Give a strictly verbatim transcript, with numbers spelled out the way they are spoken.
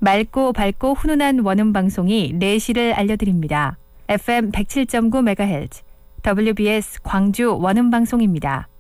맑고 밝고 훈훈한 원음 방송이 내시를 알려드립니다. 에프엠 백칠 점 구 메가헤르츠 더블유비에스 광주 원음 방송입니다.